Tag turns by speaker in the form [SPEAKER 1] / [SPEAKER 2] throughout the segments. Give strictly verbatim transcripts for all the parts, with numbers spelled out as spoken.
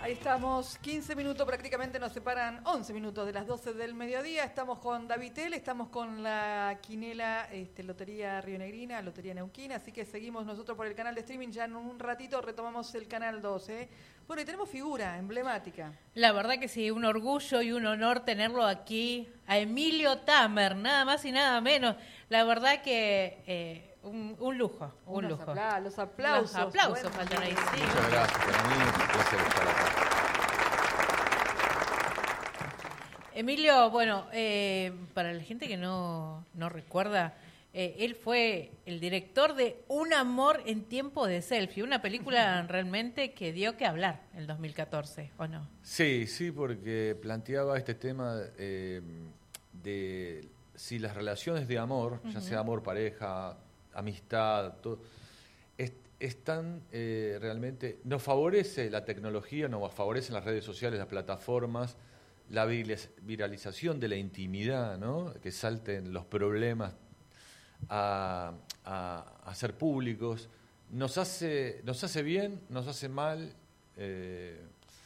[SPEAKER 1] Ahí estamos, quince minutos prácticamente nos separan, once minutos de las doce del mediodía. Estamos con David Tel, estamos con la quinela este, Lotería Rionegrina, Lotería Neuquina, así que seguimos nosotros por el canal de streaming. Ya en un ratito retomamos el canal doce. Bueno, y tenemos figura emblemática.
[SPEAKER 2] La verdad que sí, un orgullo y un honor tenerlo aquí, a Emilio Tamer, nada más y nada menos. La verdad que eh, un, un lujo, un
[SPEAKER 1] Unos
[SPEAKER 2] lujo.
[SPEAKER 1] Apla los aplausos.
[SPEAKER 2] Los aplausos
[SPEAKER 1] bueno,
[SPEAKER 2] faltan ahí, sí.
[SPEAKER 3] Muchas gracias, para mí es un placer estar acá.
[SPEAKER 2] Emilio, bueno, eh, para la gente que no, no recuerda, eh, él fue el director de Un amor en tiempo de selfie, una película realmente que dio que hablar en el dos mil catorce, ¿o no?
[SPEAKER 3] Sí, sí, porque planteaba este tema eh, de si las relaciones de amor, uh-huh. ya sea amor, pareja, amistad, todo, es, están eh, realmente, nos favorece la tecnología, nos favorecen las redes sociales, las plataformas, la viralización de la intimidad, ¿no? Que salten los problemas a, a, a ser públicos, nos hace, nos hace bien, nos hace mal, eh,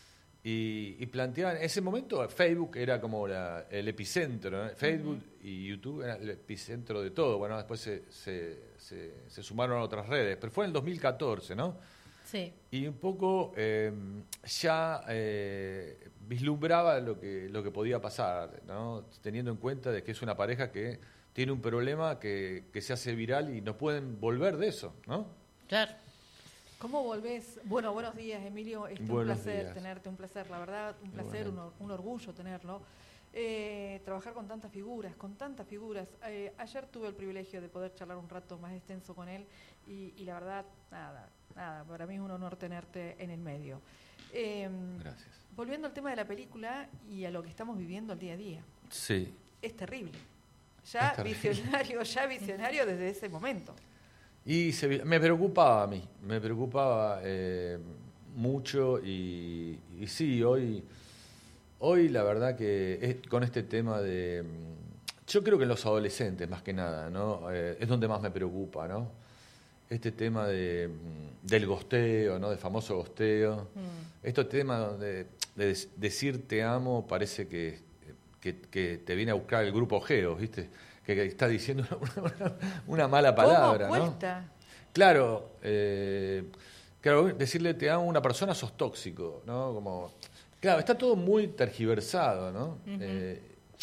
[SPEAKER 3] y, y planteaban, en ese momento Facebook era como la, el epicentro, ¿no? Facebook uh-huh. y YouTube era el epicentro de todo. Bueno, después se, se, se, se sumaron a otras redes, pero fue en el dos mil catorce, ¿no?
[SPEAKER 2] Sí.
[SPEAKER 3] Y un poco eh, ya eh, vislumbraba lo que, lo que podía pasar, ¿no? Teniendo en cuenta de que es una pareja que tiene un problema que, que se hace viral y no pueden volver de eso, ¿no?
[SPEAKER 2] Claro.
[SPEAKER 1] ¿Cómo volvés? Bueno, buenos días, Emilio. Es un placer días. tenerte, un placer, la verdad, un placer, un, un orgullo tenerlo. Eh, trabajar con tantas figuras, con tantas figuras. Eh, ayer tuve el privilegio de poder charlar un rato más extenso con él y, y la verdad, nada, nada, para mí es un honor tenerte en el medio. Eh,
[SPEAKER 3] Gracias.
[SPEAKER 1] Volviendo al tema de la película y a lo que estamos viviendo el día a día.
[SPEAKER 3] Sí.
[SPEAKER 1] Es terrible. Ya
[SPEAKER 3] es terrible.
[SPEAKER 1] visionario, ya visionario desde ese momento.
[SPEAKER 3] Y se, me preocupaba a mí, me preocupaba eh, mucho y, y sí, hoy, hoy la verdad que es, con este tema de... Yo creo que en los adolescentes más que nada, ¿no? Eh, es donde más me preocupa, ¿no? Este tema de, del gosteo, ¿no? Del famoso gosteo. Mm. Este tema donde de decir te amo parece que, que, que te viene a buscar el grupo Geos, ¿viste? Que está diciendo una, una, una mala palabra,
[SPEAKER 1] ¿Cómo cuesta?
[SPEAKER 3] ¿no? Claro, eh, claro, decirle te amo a una persona sos tóxico, ¿no? Como, claro, está todo muy tergiversado, ¿no? Uh-huh. Eh,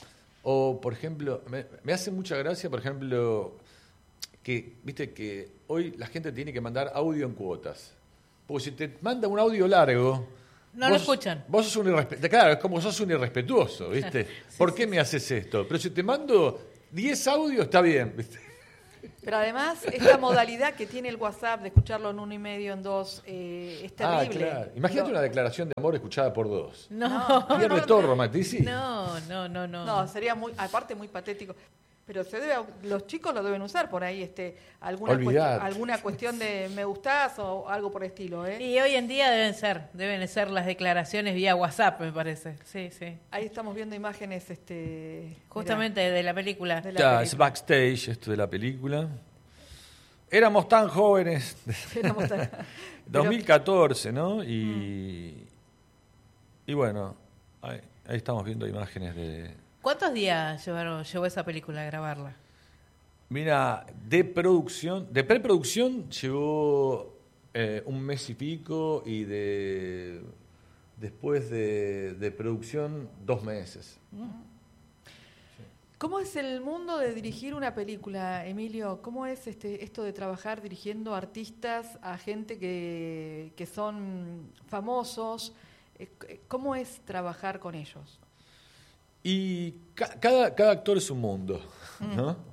[SPEAKER 3] o, por ejemplo, me, me hace mucha gracia, por ejemplo, que, viste, que hoy la gente tiene que mandar audio en cuotas. Porque si te manda un audio largo...
[SPEAKER 2] No vos, lo escuchan.
[SPEAKER 3] Vos sos un irrespetuoso. Claro, es como sos un irrespetuoso, ¿viste? sí, ¿Por qué sí, me sí. haces esto? Pero si te mando diez audios, está bien, ¿viste?
[SPEAKER 1] Pero además, esta modalidad que tiene el WhatsApp de escucharlo en uno y medio, en dos, eh, es terrible.
[SPEAKER 3] Ah, claro. Imagínate Lo... una declaración de amor escuchada por dos.
[SPEAKER 2] No. no
[SPEAKER 3] Pierde
[SPEAKER 1] no,
[SPEAKER 3] todo
[SPEAKER 1] no,
[SPEAKER 3] romanticismo.
[SPEAKER 2] No, no, no, no.
[SPEAKER 1] No, sería muy, aparte muy patético. Pero se debe, los chicos lo deben usar por ahí, este, alguna cuestión, alguna cuestión de me gustás o algo por el estilo, ¿eh?
[SPEAKER 2] Y hoy en día deben ser, deben ser las declaraciones vía WhatsApp, me parece. Sí, sí.
[SPEAKER 1] Ahí estamos viendo imágenes, este,
[SPEAKER 2] justamente mirá, de la película. De la
[SPEAKER 3] ya,
[SPEAKER 2] película.
[SPEAKER 3] Es backstage esto de la película. Éramos tan jóvenes.
[SPEAKER 1] Éramos tan...
[SPEAKER 3] dos mil catorce, ¿no? Y, mm. y bueno, ahí, ahí estamos viendo imágenes de...
[SPEAKER 2] ¿Cuántos días llevaron, llevó esa película a grabarla?
[SPEAKER 3] Mira, de producción, de preproducción llevó eh, un mes y pico y de después de, de producción dos meses.
[SPEAKER 1] Mm. ¿Cómo es el mundo de dirigir una película, Emilio? ¿Cómo es este esto de trabajar dirigiendo artistas a gente que, que son famosos? ¿Cómo es trabajar con ellos?
[SPEAKER 3] Y ca- cada, cada actor es un mundo, ¿no? Mm.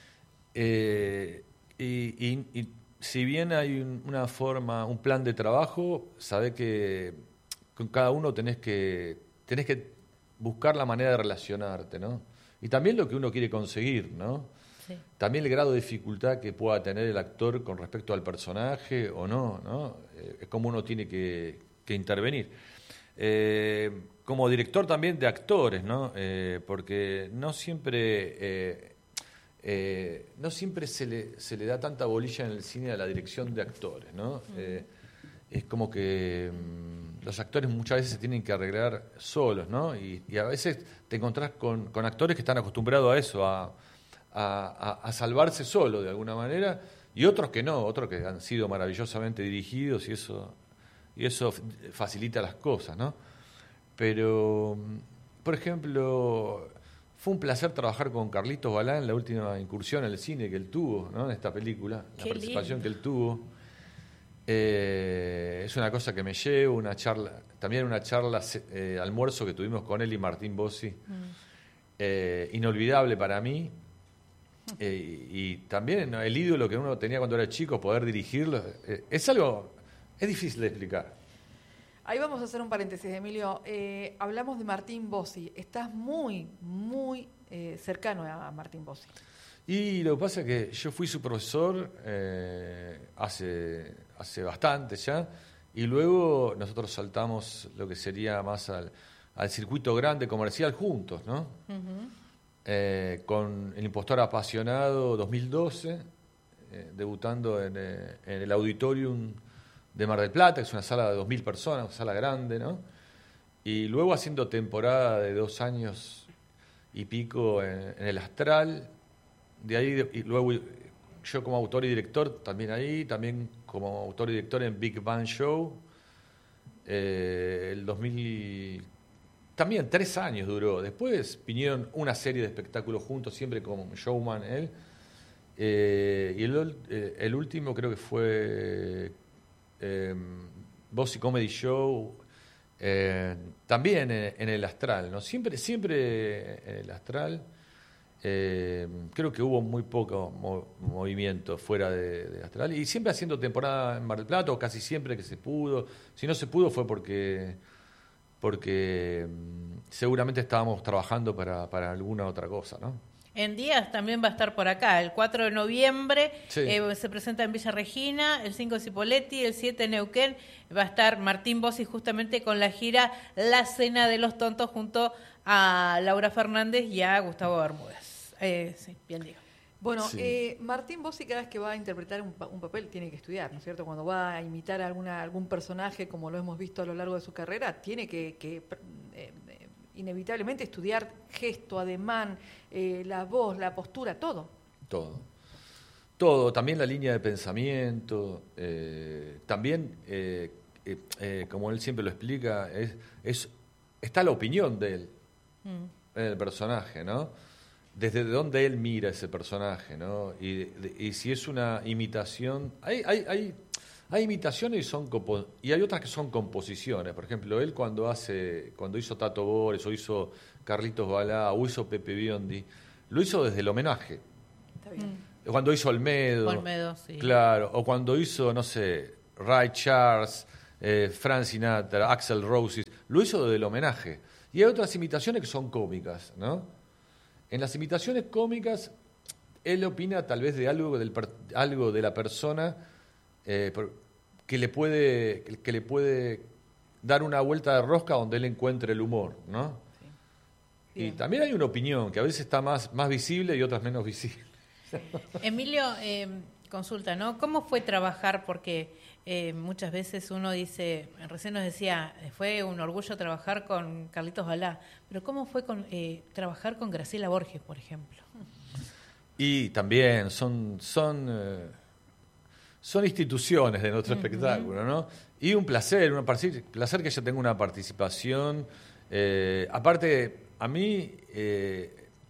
[SPEAKER 3] Eh, y, y, y si bien hay un, una forma, un plan de trabajo, sabe que con cada uno tenés que, tenés que buscar la manera de relacionarte, ¿no? Y también lo que uno quiere conseguir, ¿no? Sí. También el grado de dificultad que pueda tener el actor con respecto al personaje o no, ¿no? Eh, es como uno tiene que, que intervenir. Eh, como director también de actores, ¿no? Eh, porque no siempre eh, eh, no siempre se le, se le da tanta bolilla en el cine a la dirección de actores, ¿no? Mm. Eh, es como que los actores muchas veces se tienen que arreglar solos, ¿no? Y, y a veces te encontrás con, con actores que están acostumbrados a eso, a, a, a salvarse solo de alguna manera, y otros que no, otros que han sido maravillosamente dirigidos y eso, y eso facilita las cosas, ¿no? Pero, por ejemplo, fue un placer trabajar con Carlitos Balá en la última incursión al cine que él tuvo, ¿no? En esta película, la
[SPEAKER 2] Qué
[SPEAKER 3] participación
[SPEAKER 2] lindo.
[SPEAKER 3] que él tuvo. Eh, es una cosa que me llevo, una charla, también una charla, eh, almuerzo que tuvimos con él y Martín Bossi, mm. eh, inolvidable para mí. Eh, y también el ídolo que uno tenía cuando era chico, poder dirigirlo, eh, es algo, es difícil de explicar.
[SPEAKER 1] Ahí vamos a hacer un paréntesis, Emilio. Eh, hablamos de Martín Bossi. Estás muy, muy eh, cercano a Martín Bossi.
[SPEAKER 3] Y lo que pasa es que yo fui su profesor eh, hace, hace bastante ya, y luego nosotros saltamos lo que sería más al, al circuito grande comercial juntos, ¿no? Uh-huh. Eh, con El Impostor Apasionado dos mil doce, eh, debutando en, eh, en el Auditorium de Mar del Plata, que es una sala de dos mil personas, una sala grande, ¿no? Y luego haciendo temporada de dos años y pico en, en el Astral, de ahí, de, y luego yo como autor y director también ahí, también como autor y director en Big Bang Show, eh, el dos mil... También tres años duró. Después vinieron una serie de espectáculos juntos, siempre como showman él. Eh, y el, eh, el último creo que fue eh, Bossi Comedy Show, eh, también en, en el Astral, ¿no? Siempre, siempre en el Astral. Eh, creo que hubo muy poco mo- movimiento fuera de, de Astral. Y siempre haciendo temporada en Mar del Plata, o casi siempre que se pudo. Si no se pudo fue porque... porque um, seguramente estábamos trabajando para, para alguna otra cosa, ¿no?
[SPEAKER 2] En días también va a estar por acá, el cuatro de noviembre
[SPEAKER 3] sí.
[SPEAKER 2] eh, se presenta en Villa Regina, el cinco Cipolletti, el siete en Neuquén, va a estar Martín Bossi justamente con la gira La Cena de los Tontos junto a Laura Fernández y a Gustavo Bermúdez. Eh, sí, bien digo.
[SPEAKER 1] Bueno,
[SPEAKER 3] sí.
[SPEAKER 1] eh, Martín Bossi cada vez que va a interpretar un, un papel tiene que estudiar, ¿no es cierto? Cuando va a imitar a alguna, algún personaje, como lo hemos visto a lo largo de su carrera, tiene que, que eh, inevitablemente estudiar gesto, ademán, eh, la voz, la postura, todo.
[SPEAKER 3] Todo. Todo, también la línea de pensamiento, eh, también, eh, eh, eh, como él siempre lo explica, es, es está la opinión de él, mm. en el personaje, ¿no? Desde dónde él mira ese personaje, ¿no? Y, y si es una imitación, hay, hay, hay, hay imitaciones y son compo- y hay otras que son composiciones. Por ejemplo, él cuando hace, cuando hizo Tato Bores, o hizo Carlitos Balá, o hizo Pepe Biondi, lo hizo desde el homenaje.
[SPEAKER 1] Está bien.
[SPEAKER 3] Mm. Cuando hizo Olmedo,
[SPEAKER 2] Olmedo, sí.
[SPEAKER 3] Claro, o cuando hizo, no sé, Ray Charles, eh, Frank Sinatra, Axl Rose, lo hizo desde el homenaje. Y hay otras imitaciones que son cómicas, ¿no? En las imitaciones cómicas, él opina tal vez de algo, del, algo de la persona eh, que, le puede, que le puede dar una vuelta de rosca donde él encuentre el humor, ¿no? Sí. Y también hay una opinión que a veces está más, más visible y otras menos visible.
[SPEAKER 2] Emilio, eh, consulta, ¿no? ¿Cómo fue trabajar? Porque eh, muchas veces uno dice, recién nos decía, fue un orgullo trabajar con Carlitos Balá, pero ¿cómo fue con, eh, trabajar con Graciela Borges, por ejemplo?
[SPEAKER 3] Y también son son eh, son instituciones de nuestro uh-huh. espectáculo, ¿no? Y un placer, un placer que ella tenga una participación. Eh, aparte, a mí... Eh,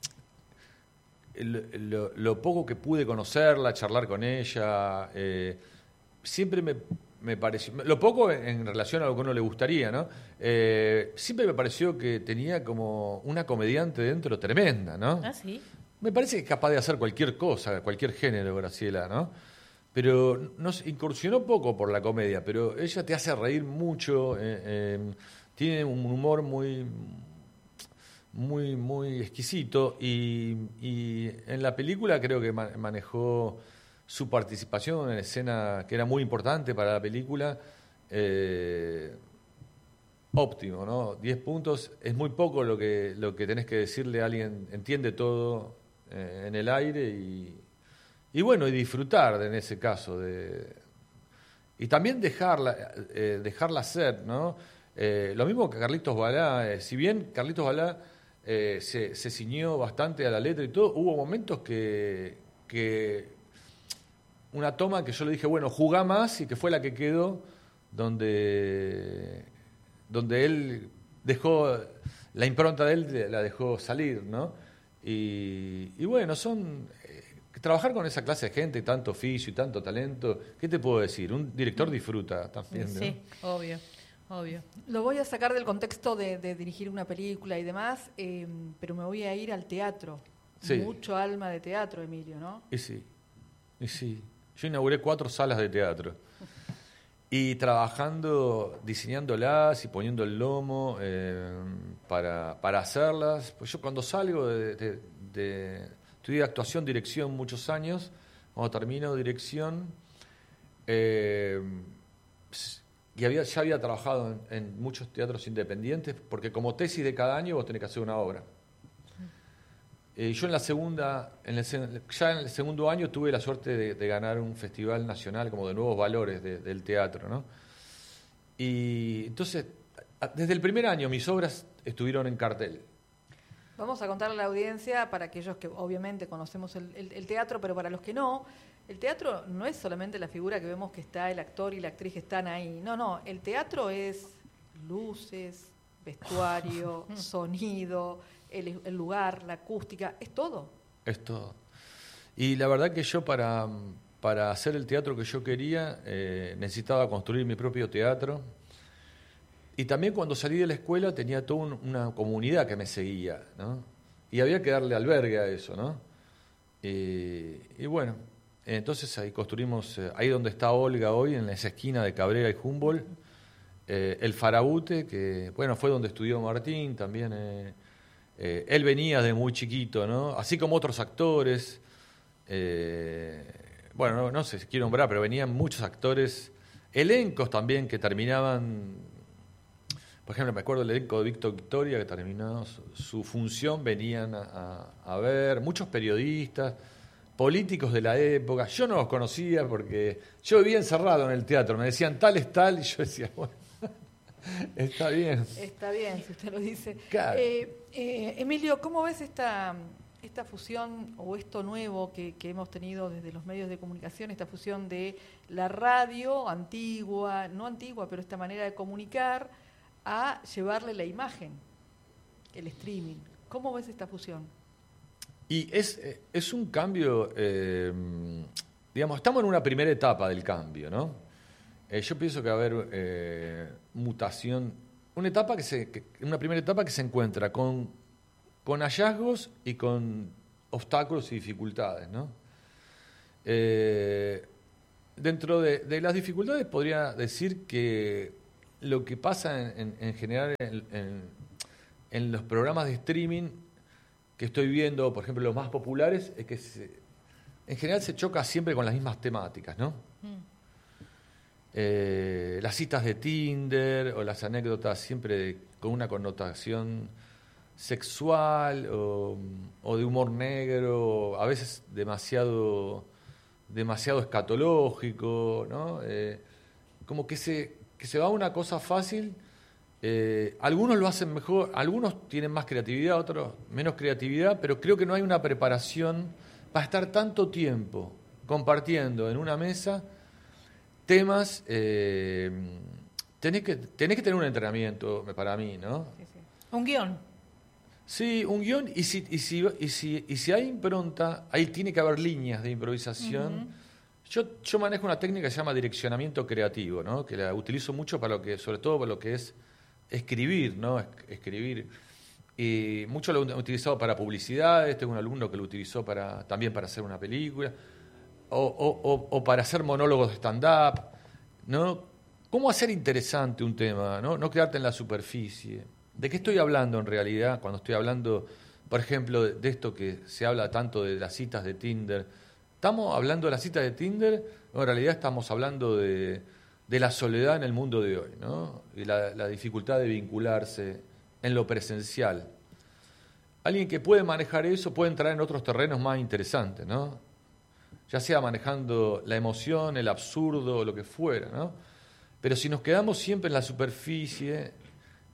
[SPEAKER 3] Lo, lo poco que pude conocerla, charlar con ella, eh, siempre me, me pareció, lo poco en relación a lo que a uno le gustaría, ¿no? Eh, siempre me pareció que tenía como una comediante dentro tremenda, ¿no?
[SPEAKER 2] Ah, sí.
[SPEAKER 3] Me parece que es capaz de hacer cualquier cosa, cualquier género, Graciela, ¿no? Pero nos incursionó poco por la comedia, pero ella te hace reír mucho, eh, eh, tiene un humor muy... muy muy exquisito y, y en la película creo que manejó su participación en escena que era muy importante para la película, eh, óptimo, ¿no? diez puntos, es muy poco lo que lo que tenés que decirle a alguien, entiende todo eh, en el aire y, y bueno, y disfrutar de, en ese caso de y también dejarla eh, dejarla ser, ¿no? Eh, lo mismo que Carlitos Balá, eh, si bien Carlitos Balá eh, se, se ciñó bastante a la letra y todo, hubo momentos que, que una toma que yo le dije, bueno, jugá más, y que fue la que quedó, donde, donde él dejó, la impronta de él la dejó salir, ¿no? Y, y bueno, son... Eh, trabajar con esa clase de gente, tanto oficio y tanto talento, ¿qué te puedo decir? Un director disfruta también, ¿no?
[SPEAKER 2] Sí, obvio. Obvio.
[SPEAKER 1] Lo voy a sacar del contexto de, de dirigir una película y demás, eh, pero me voy a ir al teatro. Sí. Mucho alma de teatro, Emilio, ¿no?
[SPEAKER 3] Y sí, y sí. Yo inauguré cuatro salas de teatro. Y trabajando, diseñándolas y poniendo el lomo eh, para, para hacerlas. Pues yo cuando salgo de, de, de... Estudié actuación, dirección muchos años. Cuando termino dirección... Eh, Y había, ya había trabajado en, en muchos teatros independientes, porque como tesis de cada año vos tenés que hacer una obra. Eh, yo en la segunda, en el, ya en el segundo año tuve la suerte de, de ganar un festival nacional como de nuevos valores de, del teatro, ¿no? Y entonces, desde el primer año mis obras estuvieron en cartel.
[SPEAKER 1] Vamos a contarle a la audiencia, para aquellos que obviamente conocemos el, el, el teatro, pero para los que no... El teatro no es solamente la figura que vemos que está el actor y la actriz que están ahí. No, no. El teatro es luces, vestuario, sonido, el, el lugar, la acústica. Es todo.
[SPEAKER 3] Es todo. Y la verdad que yo para, para hacer el teatro que yo quería eh, necesitaba construir mi propio teatro. Y también cuando salí de la escuela tenía toda un, una comunidad que me seguía, ¿no? Y había que darle albergue a eso, ¿no? Y, y bueno... Entonces ahí construimos, eh, ahí donde está Olga hoy, en esa esquina de Cabrera y Humboldt, eh, el Farabute, que bueno, fue donde estudió Martín también. Eh, eh, él venía de muy chiquito, ¿no? Así como otros actores. Eh, bueno, no, no sé si quiero nombrar, pero venían muchos actores, elencos también que terminaban. Por ejemplo, me acuerdo del elenco de Víctor Victoria, que terminó su, su función, venían a, a, a ver, muchos periodistas, políticos de la época. Yo no los conocía porque yo vivía encerrado en el teatro. Me decían tal es tal y yo decía, bueno, está bien.
[SPEAKER 1] Está bien, si usted lo dice.
[SPEAKER 3] Claro.
[SPEAKER 1] Eh, eh, Emilio, ¿cómo ves esta, esta fusión o esto nuevo que, que hemos tenido desde los medios de comunicación, esta fusión de la radio antigua, no antigua, pero esta manera de comunicar, a llevarle la imagen, el streaming? ¿Cómo ves esta fusión?
[SPEAKER 3] Y es, es un cambio, eh, digamos, estamos en una primera etapa del cambio, ¿no? Eh, yo pienso que va a haber eh, mutación, una etapa que se, que, una primera etapa que se encuentra con, con hallazgos y con obstáculos y dificultades, ¿no? Eh, dentro de, de las dificultades podría decir que lo que pasa en, en, en general en, en, en los programas de streaming que estoy viendo, por ejemplo, los más populares, es que se, en general se choca siempre con las mismas temáticas, ¿no? Mm. Eh, las citas de Tinder o las anécdotas siempre con una connotación sexual o, o de humor negro, a veces demasiado, demasiado escatológico, ¿no? Eh, como que se, que se va a una cosa fácil. Eh, algunos lo hacen mejor, algunos tienen más creatividad, otros menos creatividad, pero creo que no hay una preparación para estar tanto tiempo compartiendo en una mesa temas. Eh, tenés que, tenés que tener un entrenamiento para mí, ¿no?
[SPEAKER 2] Sí, sí. Un guión.
[SPEAKER 3] Sí, un guión, y si, y, si, y, si, y si hay impronta, ahí tiene que haber líneas de improvisación. Uh-huh. Yo, yo manejo una técnica que se llama direccionamiento creativo, ¿no? Que la utilizo mucho para lo que, sobre todo para lo que es escribir, ¿no? Escribir. Y mucho lo he utilizado para publicidades. Tengo un alumno que lo utilizó para, también para hacer una película. O, o, o, o para hacer monólogos de stand-up, ¿no? ¿Cómo hacer interesante un tema, ¿no? No quedarte en la superficie. ¿De qué estoy hablando en realidad cuando estoy hablando, por ejemplo, de, de esto que se habla tanto de las citas de Tinder? ¿Estamos hablando de las citas de Tinder o en realidad estamos hablando de, de la soledad en el mundo de hoy, ¿no? Y la, la dificultad de vincularse en lo presencial? Alguien que puede manejar eso puede entrar en otros terrenos más interesantes, ¿no? Ya sea manejando la emoción, el absurdo, lo que fuera, ¿no? Pero si nos quedamos siempre en la superficie,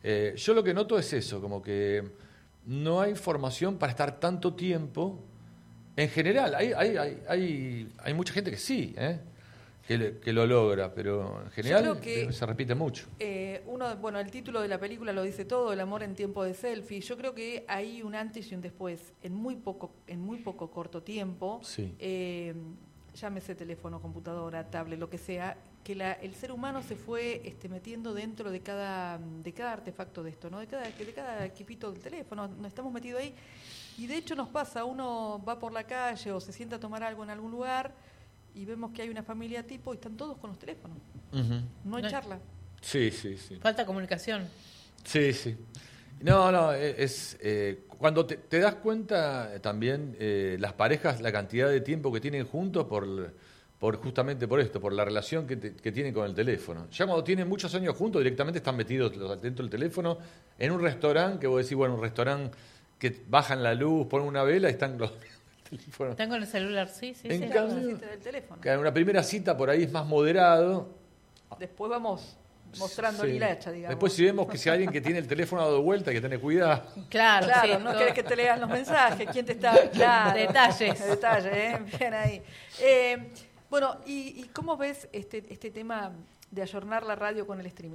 [SPEAKER 3] Eh, yo lo que noto es eso, como que no hay formación para estar tanto tiempo. En general, hay, hay, hay, hay, hay mucha gente que sí, ¿eh? que, le, que lo logra, pero en general que, se repite mucho.
[SPEAKER 1] Eh, uno, bueno, el título de la película lo dice todo, El amor en tiempo de selfie. Yo creo que hay un antes y un después, en muy poco, en muy poco corto tiempo,
[SPEAKER 3] sí.
[SPEAKER 1] eh, llámese teléfono, computadora, tablet, lo que sea, que la, el ser humano se fue este, metiendo dentro de cada, de cada artefacto de esto, ¿no? De cada, de cada equipito del teléfono, nos estamos metidos ahí. Y de hecho nos pasa, uno va por la calle o se sienta a tomar algo en algún lugar y vemos que hay una familia tipo y están todos con los teléfonos. Uh-huh. No hay no. charla.
[SPEAKER 3] Sí, sí, sí.
[SPEAKER 2] Falta comunicación.
[SPEAKER 3] Sí, sí. No, no, es eh, cuando te, te das cuenta también eh, las parejas, la cantidad de tiempo que tienen juntos por, por justamente por esto, por la relación que, te, que tienen con el teléfono. Ya cuando tienen muchos años juntos directamente están metidos dentro del teléfono en un restaurante, que vos decís, bueno, un restaurante que bajan la luz, ponen una vela y están los teléfonos.
[SPEAKER 2] Están con el celular, sí, sí.
[SPEAKER 3] En
[SPEAKER 2] sí,
[SPEAKER 3] cambio,
[SPEAKER 1] del teléfono.
[SPEAKER 3] En una primera cita por ahí es más moderado.
[SPEAKER 1] Después vamos mostrando sí. el hilacha, digamos.
[SPEAKER 3] Después si vemos que si hay alguien que tiene el teléfono dado vuelta, hay que tener cuidado.
[SPEAKER 2] Claro,
[SPEAKER 1] claro,
[SPEAKER 2] sí,
[SPEAKER 1] no
[SPEAKER 2] todo.
[SPEAKER 1] querés que te lean los mensajes, quién te está... Claro,
[SPEAKER 2] detalles.
[SPEAKER 1] Detalles, ¿eh? Bien ahí. Eh, bueno, ¿y, ¿y cómo ves este, este tema de ayornar la radio con el streaming?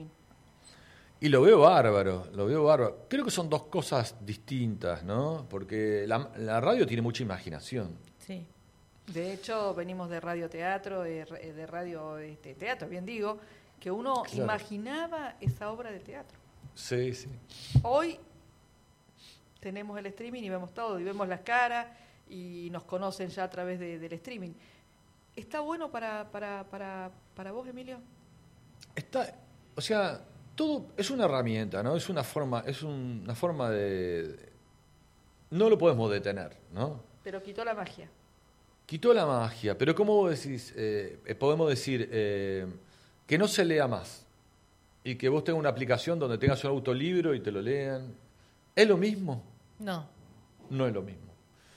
[SPEAKER 3] Y lo veo bárbaro, lo veo bárbaro. Creo que son dos cosas distintas, ¿no? Porque la, la radio tiene mucha imaginación.
[SPEAKER 2] Sí.
[SPEAKER 1] De hecho, venimos de radioteatro, de, de radio este, teatro, bien digo, que uno claro. imaginaba esa obra de teatro.
[SPEAKER 3] Sí, sí.
[SPEAKER 1] Hoy tenemos el streaming y vemos todo, y vemos las caras y nos conocen ya a través de, del streaming. ¿Está bueno para, para, para, para vos, Emilio?
[SPEAKER 3] Está, o sea, todo es una herramienta, ¿no? Es una forma, es un, una forma de... No lo podemos detener, ¿no?
[SPEAKER 1] Pero quitó la magia.
[SPEAKER 3] Quitó la magia, pero ¿cómo vos decís? Eh, podemos decir... Eh, que no se lea más y que vos tengas una aplicación donde tengas un autolibro y te lo lean. ¿Es lo mismo?
[SPEAKER 2] No.
[SPEAKER 3] No es lo mismo.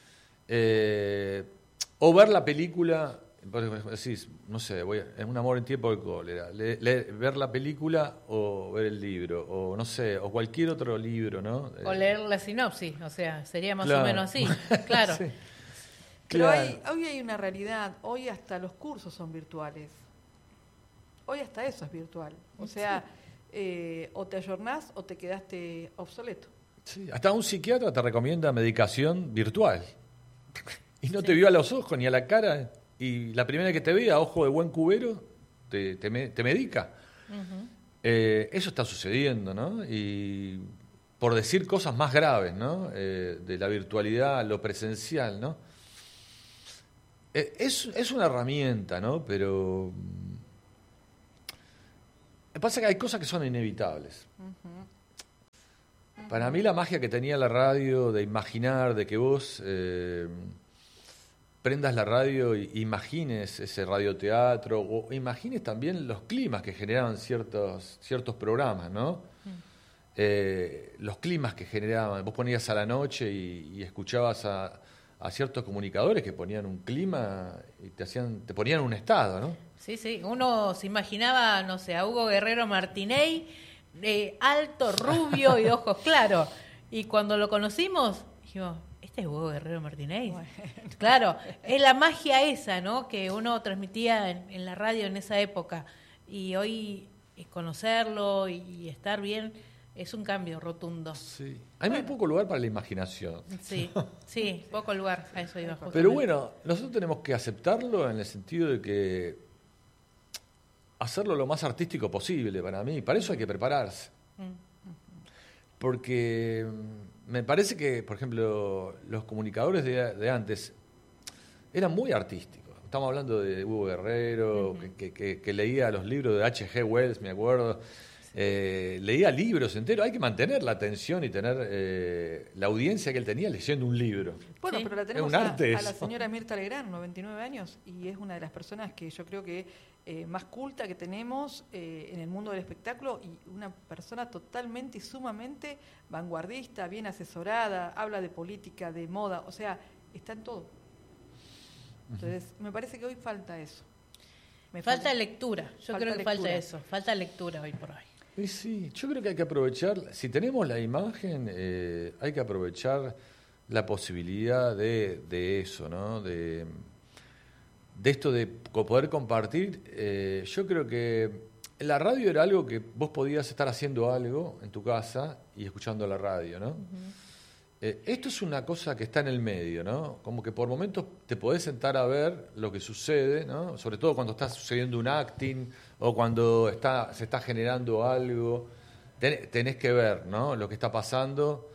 [SPEAKER 3] Eh, o ver la película, decís, no sé, voy a, es un amor en tiempo de cólera, le, le, ver la película o ver el libro, o no sé, o cualquier otro libro, ¿no?
[SPEAKER 2] O leer la sinopsis, o sea, sería más claro. o menos así, claro. Sí.
[SPEAKER 1] Pero claro. Hay, hoy hay una realidad, hoy hasta los cursos son virtuales. Hoy hasta eso es virtual. O sea, eh, o te ayornás o te quedaste obsoleto.
[SPEAKER 3] Sí, hasta un psiquiatra te recomienda medicación virtual. Y no sí. te vio a los ojos ni a la cara. Y la primera que te vea, ojo de buen cubero, te, te, te medica. Uh-huh. Eh, eso está sucediendo, ¿no? Y por decir cosas más graves, ¿no? Eh, de la virtualidad, lo presencial, ¿no? Eh, es, es una herramienta, ¿no? Pero... Me pasa que hay cosas que son inevitables. Uh-huh. Uh-huh. Para mí la magia que tenía la radio de imaginar, de que vos eh, prendas la radio e imagines ese radioteatro, o imagines también los climas que generaban ciertos, ciertos programas, ¿no? Uh-huh. Eh, los climas que generaban. Vos ponías a la noche y, y escuchabas a, a ciertos comunicadores que ponían un clima y te, hacían, te ponían un estado, ¿no?
[SPEAKER 2] Sí, sí, uno se imaginaba, no sé, a Hugo Guerrero Martínez, eh, alto, rubio y de ojos claros. Y cuando lo conocimos, dijimos, ¿este es Hugo Guerrero Martínez? Bueno. Claro, es la magia esa, ¿no? Que uno transmitía en, en la radio en esa época. Y hoy conocerlo y, y estar bien es un cambio rotundo.
[SPEAKER 3] Sí, hay bueno. muy poco lugar para la imaginación.
[SPEAKER 2] Sí, sí, poco lugar, a eso iba justamente.
[SPEAKER 3] Pero bueno, nosotros tenemos que aceptarlo en el sentido de que hacerlo lo más artístico posible para mí. Para eso hay que prepararse. Porque me parece que, por ejemplo, los comunicadores de, de antes eran muy artísticos. Estamos hablando de Hugo Guerrero, uh-huh. que, que, que leía los libros de H G Wells, me acuerdo. Eh, leía libros enteros. Hay que mantener la atención y tener eh, la audiencia que él tenía leyendo un libro.
[SPEAKER 1] Bueno, sí. pero la tenemos
[SPEAKER 3] es un
[SPEAKER 1] a,
[SPEAKER 3] arte
[SPEAKER 1] a la señora Mirta Legrand, noventa y nueve años, y es una de las personas que yo creo que eh, más culta que tenemos eh, en el mundo del espectáculo, y una persona totalmente y sumamente vanguardista, bien asesorada, habla de política, de moda, o sea, está en todo. Entonces, uh-huh. me parece que hoy falta eso.
[SPEAKER 2] Me falta, falta lectura, yo falta creo que lectura. falta eso, falta lectura hoy por hoy.
[SPEAKER 3] Y sí, yo creo que hay que aprovechar, si tenemos la imagen, eh, hay que aprovechar la posibilidad de, de eso, ¿no? De, de esto de poder compartir. Eh, yo creo que la radio era algo que vos podías estar haciendo algo en tu casa y escuchando la radio, ¿no? Uh-huh. Eh, esto es una cosa que está en el medio, ¿no? Como que por momentos te podés sentar a ver lo que sucede, ¿no? Sobre todo cuando está sucediendo un acting o cuando está, se está generando algo. Ten, tenés que ver, ¿no? Lo que está pasando.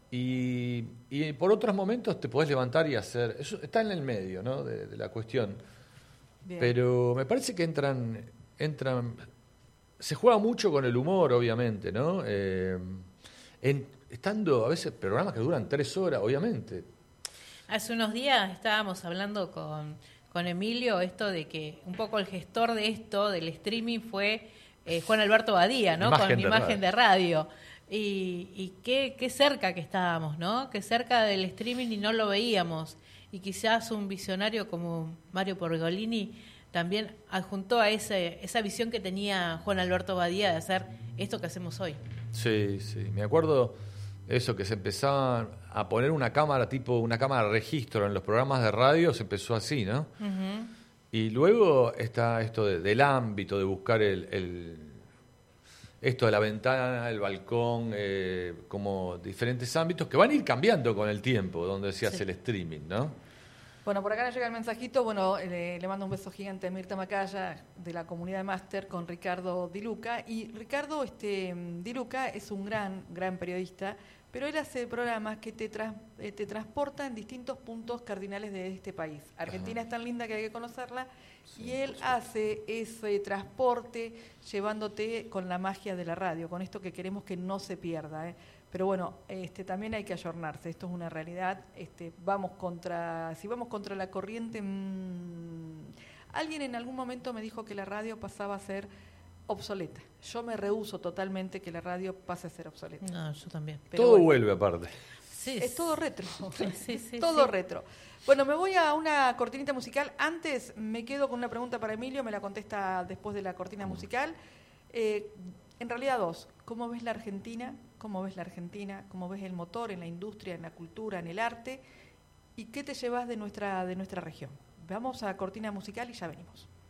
[SPEAKER 3] Y, y por otros momentos te podés levantar y hacer. Eso está en el medio, ¿no? De, de la cuestión. Bien. Pero me parece que entran. entran se juega mucho con el humor, obviamente, ¿no? Eh, en, estando a veces programas que duran tres horas, obviamente.
[SPEAKER 2] Hace unos días estábamos hablando con, con Emilio esto de que un poco el gestor de esto, del streaming, fue eh, Juan Alberto Badía, ¿no?
[SPEAKER 3] Imagen
[SPEAKER 2] con
[SPEAKER 3] de
[SPEAKER 2] Imagen de Radio. Y, y qué, qué cerca que estábamos, ¿no? Qué cerca del streaming y no lo veíamos. Y quizás un visionario como Mario Pergolini también adjuntó a ese, esa visión que tenía Juan Alberto Badía de hacer esto que hacemos hoy.
[SPEAKER 3] Sí, sí. Me acuerdo eso, que se empezaban a poner una cámara, tipo una cámara de registro en los programas de radio, se empezó así, ¿no? Uh-huh. Y luego está esto de, del ámbito, de buscar el, el esto de la ventana, el balcón, eh, como diferentes ámbitos que van a ir cambiando con el tiempo, donde se hace sí. el streaming, ¿no?
[SPEAKER 1] Bueno, por acá le llega el mensajito. Bueno, le, le mando un beso gigante a Mirta Macaya, de la comunidad de máster, con Ricardo Di Luca. Y Ricardo este, Di Luca es un gran, gran periodista, pero él hace programas que te, tras, eh, te transportan en distintos puntos cardinales de este país. Argentina Ajá. es tan linda que hay que conocerla, sí, y él hace ese transporte llevándote con la magia de la radio, con esto que queremos que no se pierda, ¿eh? Pero bueno, este, también hay que ayornarse, esto es una realidad. Este, vamos contra, si vamos contra la corriente, mmm, alguien en algún momento me dijo que la radio pasaba a ser obsoleta. Yo me rehúso totalmente que la radio pase a ser obsoleta.
[SPEAKER 2] No, yo también.
[SPEAKER 3] Pero todo bueno, vuelve aparte.
[SPEAKER 1] Sí, es todo retro.
[SPEAKER 2] sí, sí,
[SPEAKER 1] todo
[SPEAKER 2] sí.
[SPEAKER 1] retro. Bueno, me voy a una cortinita musical. Antes me quedo con una pregunta para Emilio, me la contesta después de la cortina musical. Eh, en realidad dos. ¿Cómo ves la Argentina? ¿Cómo ves la Argentina? ¿Cómo ves el motor en la industria, en la cultura, en el arte? ¿Y qué te llevas de nuestra, de nuestra región? Vamos a cortina musical y ya venimos.